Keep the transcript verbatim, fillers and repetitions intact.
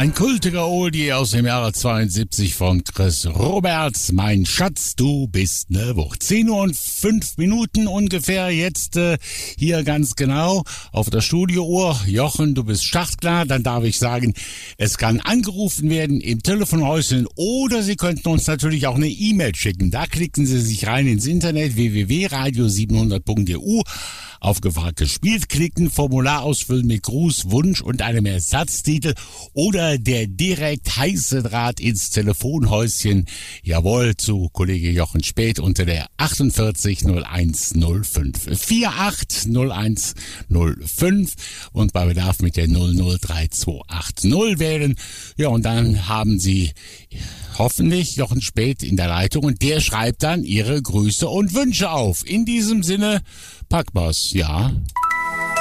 Ein kultiger Oldie aus dem Jahre zweiundsiebzig von Chris Roberts. Mein Schatz, du bist ne Wucht. zehn Uhr und fünf Minuten ungefähr jetzt äh, hier ganz genau auf der Studiouhr. Jochen, du bist startklar. Dann darf ich sagen, es kann angerufen werden im Telefonhäuschen oder Sie könnten uns natürlich auch eine E-Mail schicken. Da klicken Sie sich rein ins Internet w w w punkt radio siebenhundert punkt e u. Auf gefragt gespielt klicken, Formular ausfüllen mit Gruß, Wunsch und einem Ersatztitel oder der direkt heiße Draht ins Telefonhäuschen. Jawohl, zu Kollege Jochen Späth unter der achtundvierzig null eins null fünf achtundvierzig null eins null fünf und bei Bedarf mit der null null drei zwei acht null wählen. Ja, und dann haben Sie hoffentlich Jochen Späth in der Leitung und der schreibt dann Ihre Grüße und Wünsche auf. In diesem Sinne, Packmas, ja.